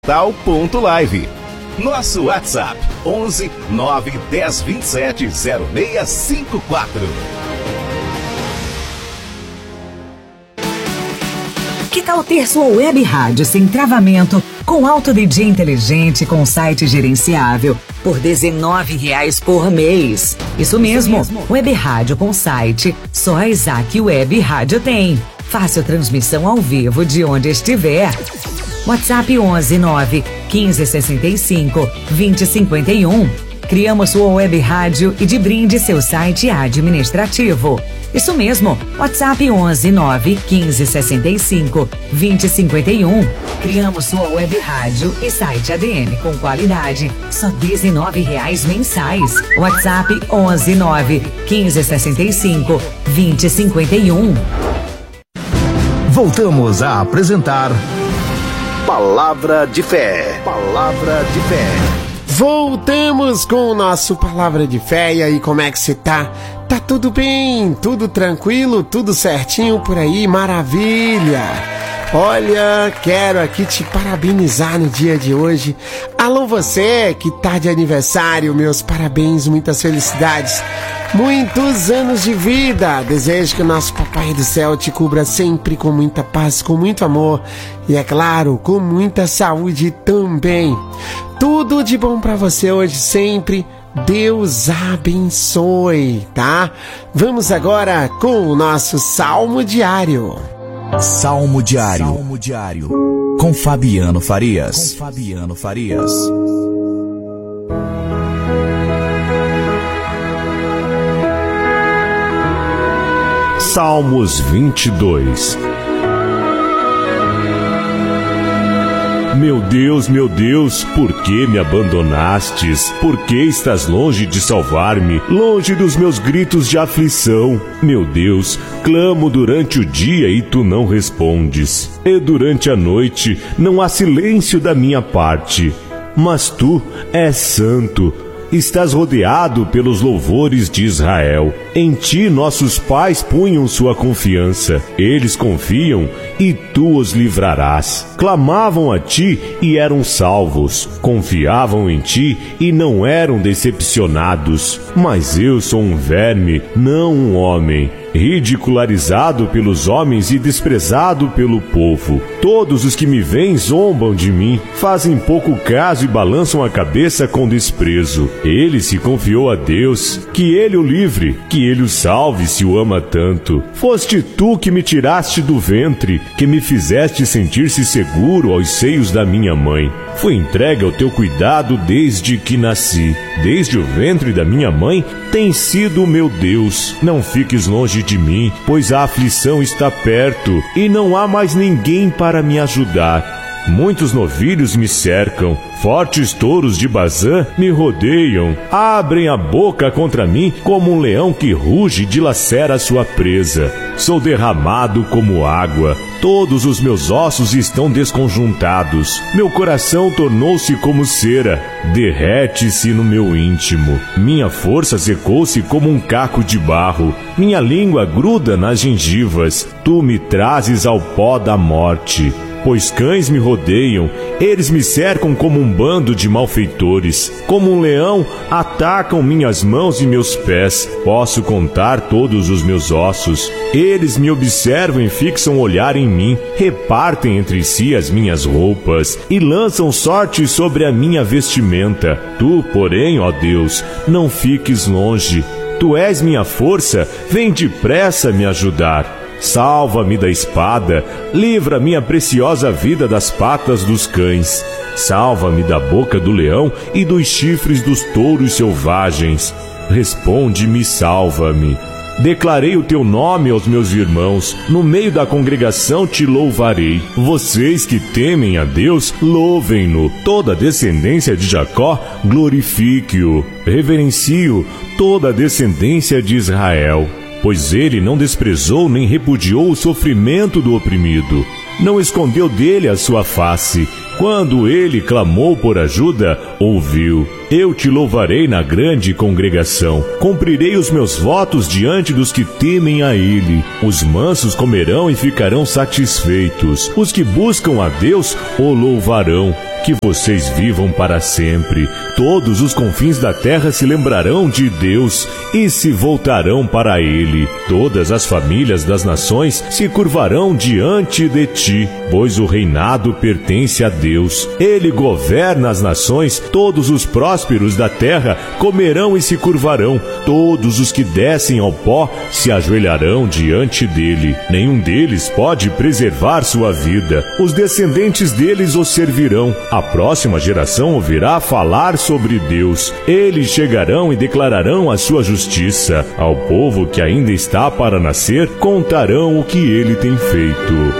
Tal.live. Nosso WhatsApp 11 9 10 27 0654. Que tal ter sua web rádio sem travamento, com alto DJ inteligente, com site gerenciável, por R$19 por mês? Isso mesmo, web rádio com site, só a Isaac Web Rádio tem. Fácil transmissão ao vivo de onde estiver. WhatsApp 11 9 15 65 20 51. Criamos sua web rádio e de brinde seu site administrativo. Isso mesmo, WhatsApp 11 9 15 65 20 51. Criamos sua web rádio e site ADM com qualidade, só R$19 mensais. WhatsApp 11 9 15 65 20 51. Voltamos a apresentar Palavra de Fé. Palavra de Fé. Voltamos com o nosso Palavra de Fé. E aí, como é que você tá? Tá tudo bem? Tudo tranquilo? Tudo certinho por aí? Maravilha! Olha, quero aqui te parabenizar no dia de hoje. Alô, você que tá de aniversário, meus parabéns, muitas felicidades, muitos anos de vida. Desejo que o nosso Papai do Céu te cubra sempre com muita paz, com muito amor e, é claro, com muita saúde também. Tudo de bom pra você hoje sempre. Deus abençoe, tá? Vamos agora com o nosso Salmo Diário. Salmo Diário. Salmo Diário. Com Fabiano Farias. Salmos 22. Meu Deus, por que me abandonastes? Por que estás longe de salvar-me, longe dos meus gritos de aflição? Meu Deus, clamo durante o dia e tu não respondes. E durante a noite não há silêncio da minha parte. Mas tu és santo. Estás rodeado pelos louvores de Israel. Em ti nossos pais punham sua confiança. Eles confiam e tu os livrarás. Clamavam a ti e eram salvos. Confiavam em ti e não eram decepcionados. Mas eu sou um verme, não um homem, ridicularizado pelos homens e desprezado pelo povo. Todos os que me veem zombam de mim, fazem pouco caso e balançam a cabeça com desprezo. Ele se confiou a Deus, que ele o livre, que ele o salve se o ama tanto. Foste tu que me tiraste do ventre, que me fizeste sentir-se seguro aos seios da minha mãe. Fui entregue ao teu cuidado desde que nasci. Desde o ventre da minha mãe, tens sido o meu Deus. Não fiques longe de mim, pois a aflição está perto e não há mais ninguém para me ajudar. Muitos novilhos me cercam, fortes touros de Bazã me rodeiam, abrem a boca contra mim como um leão que ruge e dilacera sua presa. Sou derramado como água, todos os meus ossos estão desconjuntados, meu coração tornou-se como cera, derrete-se no meu íntimo. Minha força secou-se como um caco de barro, minha língua gruda nas gengivas, tu me trazes ao pó da morte. Pois cães me rodeiam, eles me cercam como um bando de malfeitores. Como um leão, atacam minhas mãos e meus pés. Posso contar todos os meus ossos. Eles me observam e fixam olhar em mim. Repartem entre si as minhas roupas e lançam sorte sobre a minha vestimenta. Tu, porém, ó Deus, não fiques longe. Tu és minha força, vem depressa me ajudar. Salva-me da espada, livra minha preciosa vida das patas dos cães. Salva-me da boca do leão e dos chifres dos touros selvagens. Responde-me, salva-me. Declarei o teu nome aos meus irmãos, no meio da congregação te louvarei. Vocês que temem a Deus, louvem-no. Toda a descendência de Jacó, glorifique-o. Reverencie-o, toda a descendência de Israel. Pois ele não desprezou nem repudiou o sofrimento do oprimido. Não escondeu dele a sua face. Quando ele clamou por ajuda, ouviu. Eu te louvarei na grande congregação. Cumprirei os meus votos diante dos que temem a ele. Os mansos comerão e ficarão satisfeitos. Os que buscam a Deus o louvarão. Que vocês vivam para sempre. Todos os confins da terra se lembrarão de Deus e se voltarão para Ele. Todas as famílias das nações se curvarão diante de ti, pois o reinado pertence a Deus. Ele governa as nações, todos os prósperos da terra comerão e se curvarão. Todos os que descem ao pó se ajoelharão diante dele. Nenhum deles pode preservar sua vida. Os descendentes deles o servirão. A próxima geração ouvirá falar sobre Deus. Eles chegarão e declararão a sua justiça. Ao povo que ainda está para nascer, contarão o que ele tem feito.